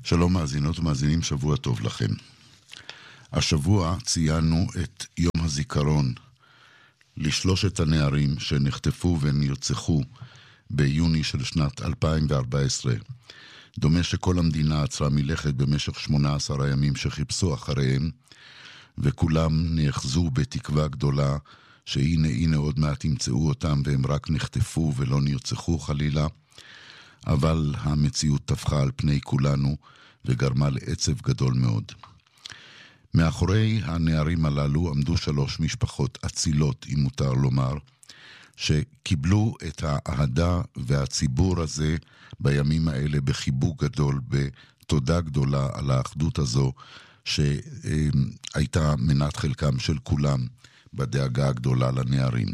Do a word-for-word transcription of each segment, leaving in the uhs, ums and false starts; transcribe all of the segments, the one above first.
שלום מאזינות ומאזינים, שבוע טוב לכם. השבוע ציינו את יום הזיכרון לשלושת הנערים שנחטפו ונרצחו ביוני של שנת אלפיים וארבע עשרה. דומה שכל המדינה עצרה מלכת במשך שמונה עשר הימים שחיפשו אחריהם, וכולם נאחזו בתקווה גדולה שהנה הנה עוד מעט ימצאו אותם והם רק נחטפו ולא נרצחו חלילה. אבל המציאות טפחה על פני כולנו וגרמה לעצב גדול מאוד. מאחורי הנערים הללו עמדו שלוש משפחות אצילות, אם מותר לומר, שקיבלו את האהדה והציבור הזה בימים האלה בחיבוק גדול, בתודה גדולה על האחדות הזו שהייתה מנת חלקם של כולם בדאגה הגדולה לנערים.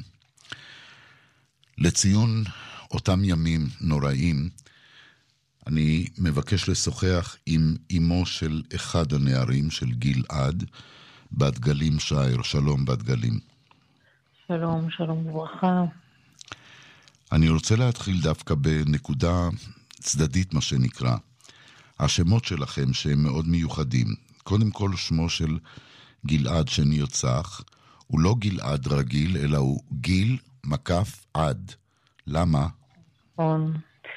לציון אותם ימים נוראים, אני מבקש לשוחח עם אמו של אחד הנערים, של גלעד, בת גלים שער. שלום בת גלים. שלום, שלום וברכה. אני רוצה להתחיל דווקא בנקודה צדדית, מה שנקרא. השמות שלכם שהם מאוד מיוחדים. קודם כל שמו של גלעד שנרצח, הוא לא גלעד רגיל, אלא הוא גיל מקף עד. למה? נכון.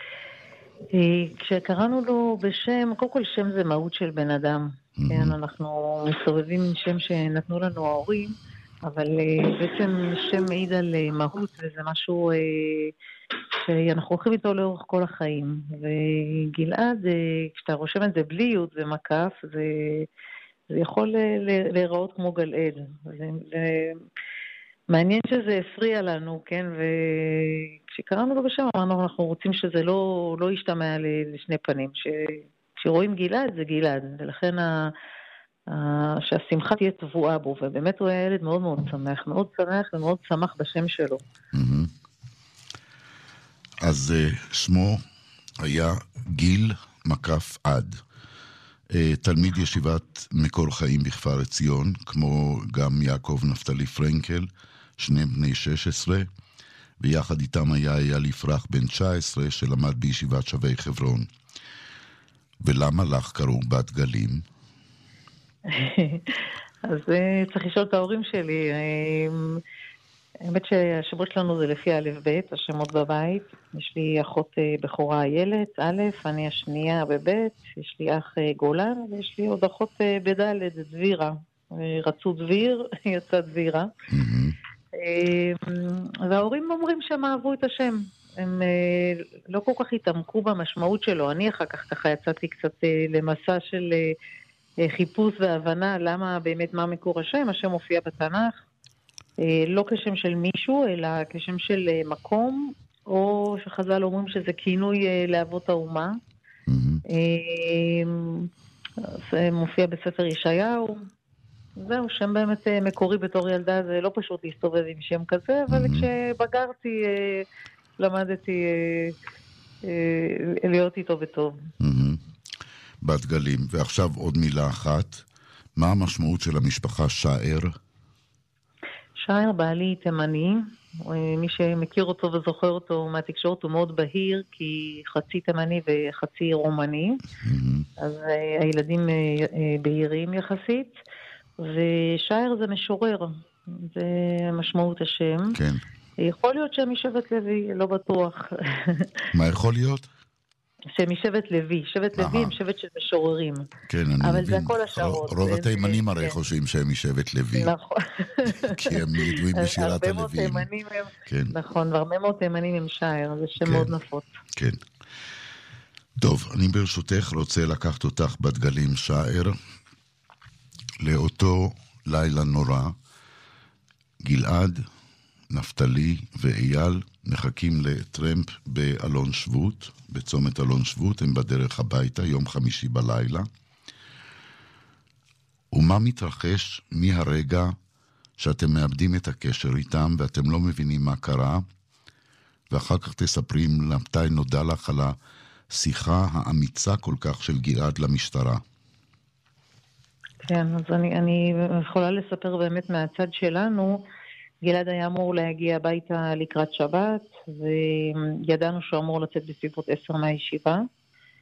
כשקראנו לו בשם, קודם כל שם זה מהות של בן אדם. כן, אנחנו מסתובבים עם שם שנתנו לנו ההורים, אבל בעצם שם מעיד על מהות, וזה משהו שאנחנו הולכים איתו לאורך כל החיים. וגלעד, כשאתה רושם את זה בלי יוד ומקף, זה, זה יכול להיראות כמו גלעד. זה, זה מעניין שזה הפריע לנו, כן, וכשקראנו לו בשם אמרנו, אנחנו רוצים שזה לא, לא ישתמע לשני פנים, שכשרואים גלעד זה גלעד, ולכן ה... שהשמחה תהיה טבועה בו, ובאמת הוא היה ילד מאוד מאוד שמח, מאוד שמח ומאוד שמח בשם שלו. אז שמו היה גיל מקף עד, תלמיד ישיבת מקור חיים בכפר עציון, כמו גם יעקב נפתלי פרנקל, שני בני שש עשרה, ויחד איתם היה אייל יפרח בן תשע עשרה שלמד בישיבת שבי חברון. ולמה לך קראו בת גלים? אז צריך לשאול את ההורים שלי. האמת שהשמות שלנו זה לפי א' ב', השמות בבית. יש לי אחות בכורה איילת, א', אני השנייה בב', יש לי אח גולן, ויש לי עוד אחות בד', דבירה. רצו דביר, יצא דבירה. וההורים אומרים שהם אהבו את השם. הם לא כל כך התעמקו במשמעות שלו. אני אחר כך ככה יצאתי קצת למסע של חיפוש והבנה למה באמת מה מקור השם. השם מופיע בתנ"ך. לא כשם של מישהו, אלא כשם של מקום, או שחז"ל אומרים שזה כינוי לאבות האומה. זה מופיע בספר ישעיהו. זהו, שם באמת מקורי בתור ילדה, זה לא פשוט להסתובב עם שם כזה, אבל כשבגרתי למדתי להיות איתו בטוב. בת גלים, ועכשיו עוד מילה אחת, מה המשמעות של המשפחה שער? שער בעלי תימני, מי שמכיר אותו וזוכר אותו מהתקשורת הוא מאוד בהיר, כי חצי תימני וחצי רומני, אז הילדים בהירים יחסית, ושער זה משורר, זה משמעות השם. כן. יכול להיות שהם משבט לוי, לא בטוח. מה יכול להיות? שהם משבט לוי, שבט לוי הם שבט של משוררים. כן, אני מבין. אבל זה הכל השערות. רוב התימנים הרי חושבים שהם משבט לוי. נכון. כי הם ידועים בשירת הלווים. נכון, והרבה מאוד תימנים הם שער, זה שם מאוד נפוץ. כן. טוב, אני ברשותך רוצה לקחת אותך בת גלים שער, לאותו לילה נורא. גלעד, נפתלי ואייל מחכים לטרמפ באלון שבות, בצומת אלון שבות, הם בדרך הביתה, יום חמישי בלילה. ומה מתרחש מהרגע שאתם מאבדים את הקשר איתם ואתם לא מבינים מה קרה, ואחר כך תספרים למתי נודע לך על השיחה האמיצה כל כך של גלעד למשטרה. כן, אז אני, אני יכולה לספר באמת מהצד שלנו. גלעד היה אמור להגיע הביתה לקראת שבת, וידענו שהוא אמור לצאת בסביבות עשר מהישיבה.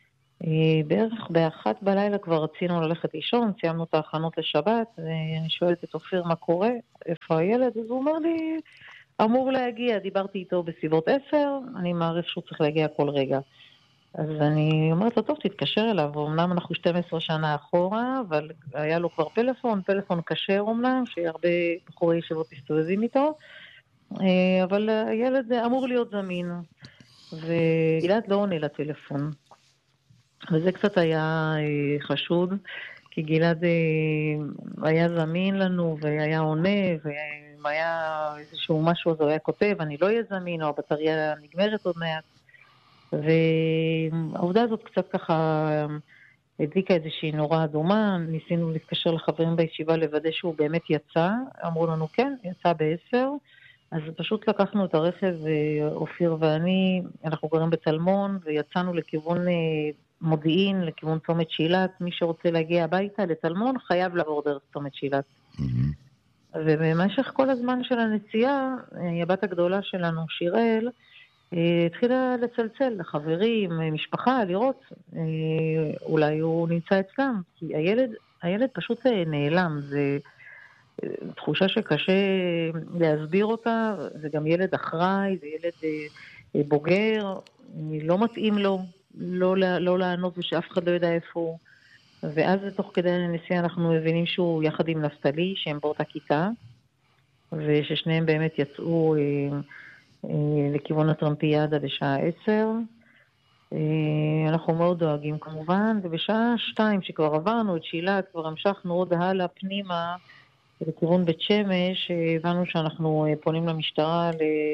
בערך באחת בלילה כבר רצינו ללכת לישון, סיימנו את ההכנות לשבת, ואני שואלת את אופיר מה קורה, איפה הילד? אז הוא אומר לי, אמור להגיע, דיברתי איתו בסביבות עשר, אני מעריך שהוא צריך להגיע כל רגע. אז אני אומרת לו, טוב, תתקשר אליו, אמנם אנחנו שתים עשרה שנה אחורה, אבל היה לו כבר פלאפון, פלאפון קשר אמנם, שהרבה בחורי ישיבות מסתובבים איתו, אבל הילד אמור להיות זמין, וגלעד לא עונה לטלפון. וזה קצת היה חשוד, כי גלעד היה זמין לנו, והיה עונה, ואם היה איזשהו משהו, אז הוא היה כותב, אני לא אהיה זמין, או הבטריה נגמרת עוד מעט. והעובדה הזאת קצת ככה הדליקה איזושהי נורה אדומה, ניסינו להתקשר לחברים בישיבה לוודא שהוא באמת יצא, אמרו לנו כן, יצא בעשר, אז פשוט לקחנו את הרכב, אופיר ואני, אנחנו גרים בתלמון, ויצאנו לכיוון מודיעין, לכיוון צומת שילת, מי שרוצה להגיע הביתה לתלמון חייב לעבור דרך צומת שילת. ובמשך כל הזמן של הנסיעה, הבת הגדולה שלנו, שיראל, התחילה לצלצל לחברים, משפחה, לראות, אולי הוא נמצא אצלם, כי הילד, הילד פשוט נעלם, זה תחושה שקשה להסביר אותה, זה גם ילד אחראי, זה ילד בוגר, לא מתאים לו, לא, לא לענות ושאף אחד לא יודע איפה הוא, ואז תוך כדי הנסיעה אנחנו מבינים שהוא יחד עם נפתלי, שהם באותה כיתה, וששניהם באמת יצאו לכיוון הטרמפיאדה בשעה עשר. אנחנו מאוד דואגים כמובן, ובשעה שתיים שכבר עברנו את שילת, כבר המשכנו עוד הלאה פנימה לכיוון בית שמש, הבנו שאנחנו פונים למשטרה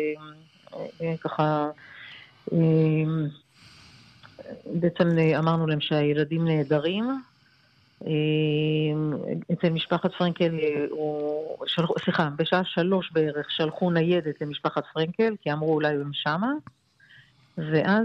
ככה, בעצם אמרנו להם שהילדים נהדרים, אצל משפחת פרנקל, סליחה, בשעה שלוש בערך שלחו ניידת למשפחת פרנקל, כי אמרו אולי הם שמה, ואז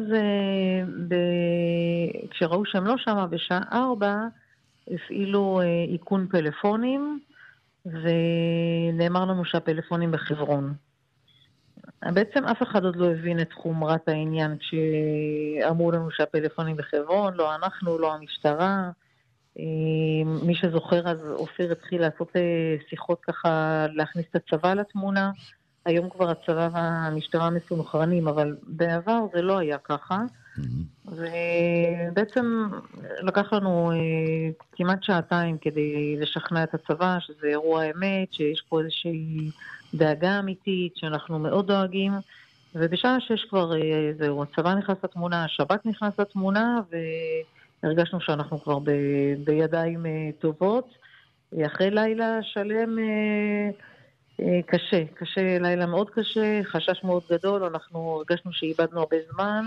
כשראו שהם לא שמה, בשעה ארבע הפעילו עיקון פלאפונים, ונאמר לנו שהפלאפונים בחברון. בעצם אף אחד עוד לא הבין את חומרת העניין, כשאמרו לנו שהפלאפונים בחברון, לא אנחנו, לא המשטרה. מי שזוכר, אז אופיר התחיל לעשות שיחות ככה, להכניס את הצבא לתמונה. היום כבר הצבא והמשטרה מסונכרנים, אבל בעבר זה לא היה ככה. ובעצם לקח לנו כמעט שעתיים כדי לשכנע את הצבא, שזה אירוע אמת, שיש פה איזושהי דאגה אמיתית, שאנחנו מאוד דואגים. ובשעה שש כבר זהו, הצבא נכנס לתמונה, השב"כ נכנס לתמונה, ו... הרגשנו שאנחנו כבר ב, בידיים טובות, אחרי לילה שלם קשה, קשה, לילה מאוד קשה, חשש מאוד גדול, אנחנו הרגשנו שאיבדנו הרבה זמן.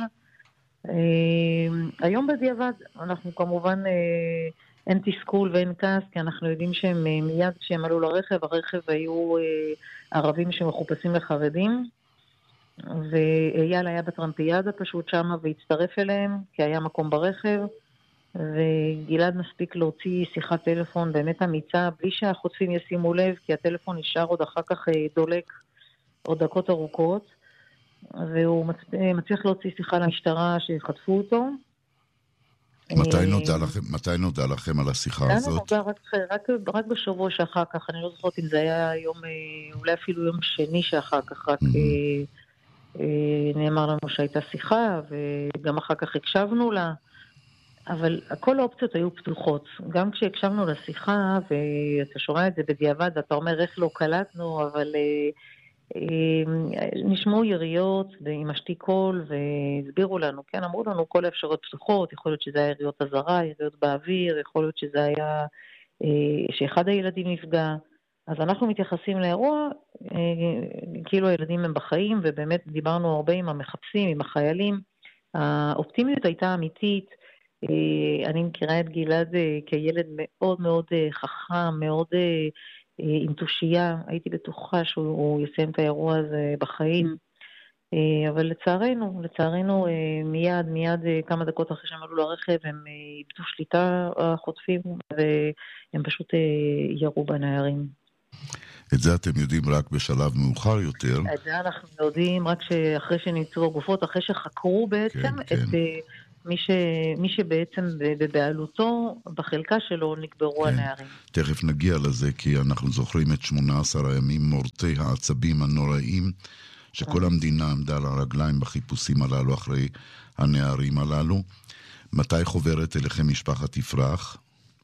היום בדיעבד אנחנו כמובן אין תסכול ואין כעס, כי אנחנו יודעים שהם מיד כשהם עלו לרכב, הרכב היו ערבים שמחופשים לחרדים, ואייל היה בטרמפיאדה פשוט שמה והצטרף אליהם, כי היה מקום ברכב, וגלעד מספיק להוציא שיחת טלפון באמת אמיצה, בלי שהחוטפים ישימו לב, כי הטלפון נשאר עוד אחר כך דולק עוד דקות ארוכות, והוא מצליח להוציא שיחה למשטרה שחטפו אותו. מתי נודע לכם, מתי נודע לכם על השיחה הזאת? נודע רק, רק, רק בשבוע שאחר כך, אני לא זוכרת אם זה היה יום, אולי אפילו יום שני שאחר כך, רק mm-hmm. נאמר לנו שהייתה שיחה, וגם אחר כך הקשבנו לה, אבל כל האופציות היו פתוחות. גם כשהקשבנו לשיחה, ואתה שומע את זה בדיעבד, אתה אומר איך לא קלטנו, אבל נשמעו יריות עם השתיק קול, והסבירו לנו, כן, אמרו לנו כל האפשרויות פתוחות, יכול להיות שזה היה יריות הזרה, יריות באוויר, יכול להיות שזה היה שאחד הילדים נפגע. אז אנחנו מתייחסים לאירוע, כאילו הילדים הם בחיים, ובאמת דיברנו הרבה עם המחפשים, עם החיילים. האופטימיות הייתה אמיתית, אני מכירה את גלעד כילד מאוד מאוד חכם, מאוד עם תושייה, הייתי בטוחה שהוא יסיים את האירוע הזה בחיים, אבל לצערנו, לצערנו מיד, מיד כמה דקות אחרי שהם עלו לרכב, הם איבדו שליטה החוטפים, והם פשוט ירו בנערים. את זה אתם יודעים רק בשלב מאוחר יותר. את זה אנחנו יודעים רק אחרי שנמצאו הגופות, אחרי שחקרו בעצם כן, את... כן. מי, ש, מי שבעצם בבעלותו, בחלקה שלו נקברו כן. הנערים. תכף נגיע לזה, כי אנחנו זוכרים את שמונה עשר הימים מורתי העצבים הנוראים, שכל המדינה עמדה על הרגליים בחיפושים הללו אחרי הנערים הללו. מתי חוברת אליכם משפחת יפרח?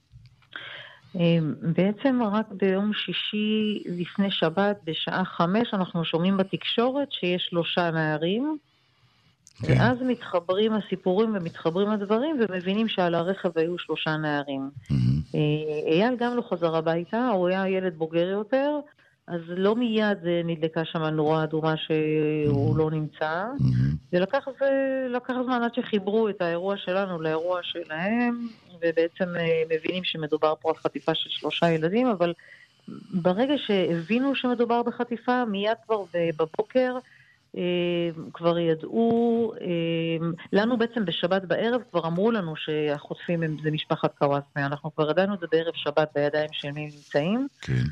בעצם רק ביום שישי לפני שבת בשעה חמש אנחנו שומעים בתקשורת שיש שלושה נערים, כן. ואז מתחברים הסיפורים ומתחברים הדברים ומבינים שעל הרכב היו שלושה נערים. Mm-hmm. אייל גם לא חזר הביתה, הוא היה ילד בוגר יותר, אז לא מיד נדלקה שם נורה אדומה שהוא mm-hmm. לא נמצא, mm-hmm. ולקח זה, לקח זמן עד שחיברו את האירוע שלנו לאירוע שלהם, ובעצם מבינים שמדובר פה על חטיפה של שלושה ילדים, אבל ברגע שהבינו שמדובר בחטיפה, מיד כבר בבוקר כבר ידעו, לנו בעצם בשבת בערב כבר אמרו לנו שהחוטפים הם זה משפחת קוואסמה, אנחנו כבר ידענו את זה בערב שבת בידיים של מי נמצאים. כן.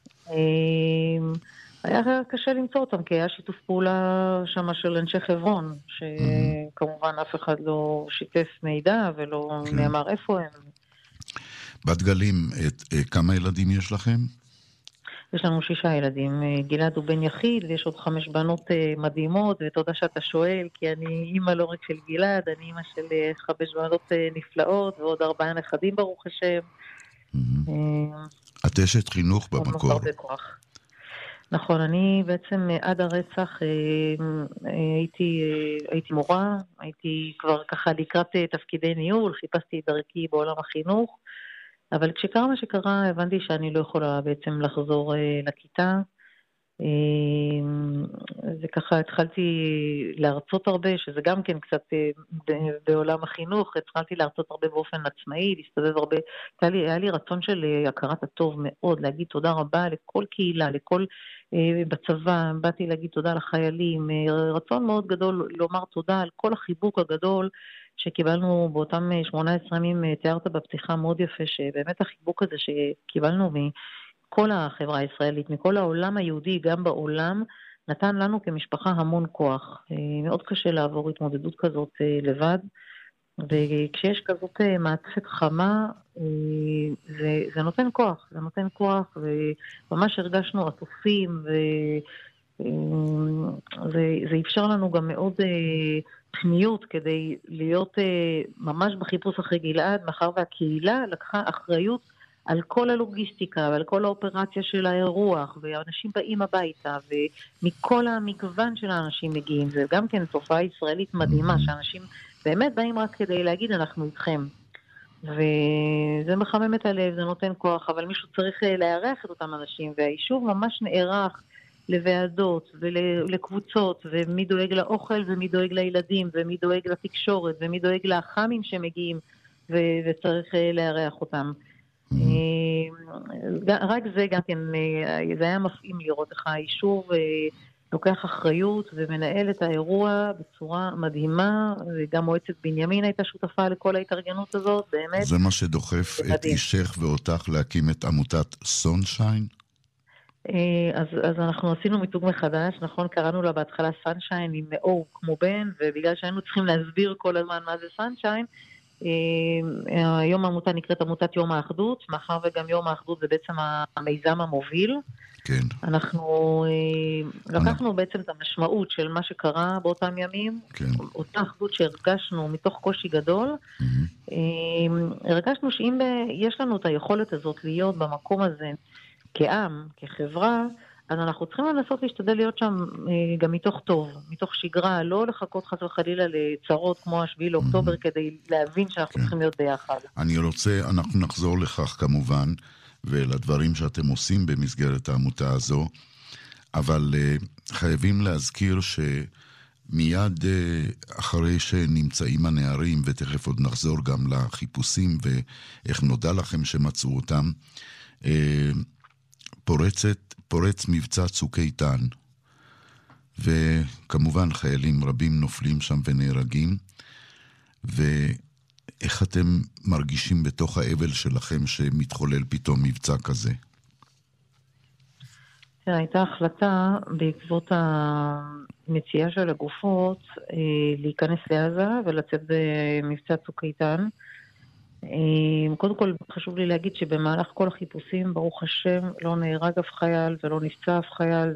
היה קשה למצוא אותם, כי היה שיתוף פעולה שם של אנשי חברון, שכמובן אף אחד לא שיתף מידע ולא נאמר איפה הם. בת גלים, כמה ילדים יש לכם? יש לנו שישה ילדים. גלעד הוא בן יחיד, ויש עוד חמש בנות מדהימות, ותודה שאתה שואל, כי אני אימא לא רק של גלעד, אני אימא של חמש בנות נפלאות, ועוד ארבעה נכדים ברוך השם. את אשת חינוך במקור. נכון, אני בעצם עד הרצח הייתי, הייתי מורה, הייתי כבר ככה לקראת תפקידי ניהול, חיפשתי את דרכי בעולם החינוך, אבל כשקרה מה שקרה, הבנתי שאני לא יכולה בעצם לחזור לכיתה, וככה התחלתי להרצות הרבה, שזה גם כן קצת בעולם החינוך, התחלתי להרצות הרבה באופן עצמאי, להסתובב הרבה, היה לי, היה לי רצון של הכרת הטוב מאוד, להגיד תודה רבה לכל קהילה, לכל בצבא, באתי להגיד תודה לחיילים, רצון מאוד גדול לומר תודה על כל החיבוק הגדול, שקיבלנו באותם שמונה עשרה ימים, תיארת בפתיחה מאוד יפה, שבאמת החיבוק הזה שקיבלנו מכל החברה הישראלית, מכל העולם היהודי, גם בעולם, נתן לנו כמשפחה המון כוח. מאוד קשה לעבור התמודדות כזאת לבד, וכשיש כזאת מעטפת חמה, זה, זה נותן כוח, זה נותן כוח, וממש הרגשנו עטופים, וזה זה אפשר לנו גם מאוד פניות כדי להיות ממש בחיפוש אחרי גלעד, מאחר והקהילה לקחה אחריות על כל הלוגיסטיקה ועל כל האופרציה של האירוח, ואנשים באים הביתה, ומכל המגוון של האנשים מגיעים. זה גם כן תופעה ישראלית מדהימה, שאנשים באמת באים רק כדי להגיד אנחנו איתכם. וזה מחמם את הלב, זה נותן כוח, אבל מישהו צריך לארח את אותם אנשים, והיישוב ממש נערך לוועדות ולקבוצות, ומי דואג לאוכל ומי דואג לילדים, ומי דואג לתקשורת, ומי דואג לאחמים שמגיעים, וצריך לארח אותם. רק זה גם כן, זה היה מפעים לראות איך היישוב לוקח אחריות ומנהל את האירוע בצורה מדהימה, וגם מועצת בנימין הייתה שותפה לכל ההתארגנות הזאת, באמת. זה מה שדוחף את אישך ואותך להקים את עמותת סונשיין? אז, אז אנחנו עשינו מיתוג מחדש, נכון, קראנו לה בהתחלה סנשיין עם אור כמו בן, ובגלל שהיינו צריכים להסביר כל הזמן מה זה סנשיין, היום העמותה נקראת עמותת יום האחדות, מאחר וגם יום האחדות זה בעצם המיזם המוביל. כן. אנחנו לקחנו בעצם את המשמעות של מה שקרה באותם ימים, כן. אותה אחדות שהרגשנו מתוך קושי גדול, הרגשנו שאם יש לנו את היכולת הזאת להיות במקום הזה כעם, כחברה, אז אנחנו צריכים לנסות להשתדל להיות שם גם מתוך טוב, מתוך שגרה, לא לחכות חס וחלילה לצרות כמו השביעי לאוקטובר, כדי להבין שאנחנו צריכים להיות ביחד. אני רוצה, אנחנו נחזור לכך כמובן, ולדברים שאתם עושים במסגרת העמותה הזו, אבל חייבים להזכיר שמיד אחרי שנמצאים הנערים, ותכף עוד נחזור גם לחיפושים, ואיך נודע לכם שמצאו אותם, פורצת, פורץ מבצע צוק איתן, וכמובן חיילים רבים נופלים שם ונהרגים, ואיך אתם מרגישים בתוך האבל שלכם שמתחולל פתאום מבצע כזה? הייתה החלטה בעקבות המציאה של הגופות להיכנס לעזה ולצאת במבצע צוק איתן. קודם כל חשוב לי להגיד שבמהלך כל החיפושים, ברוך השם, לא נהרג אף חייל ולא נפצע אף חייל.